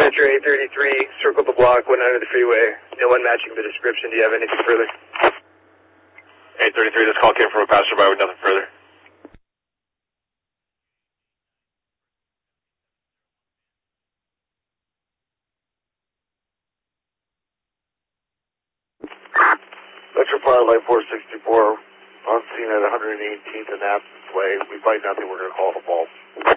Metro 833, circled the block, went under the freeway. No one matching the description. Do you have anything further? 833, this call came from a passerby with nothing further. Metro Firelight 464 on scene at 118th and Absence Way. We find nothing, we're going to call the ball.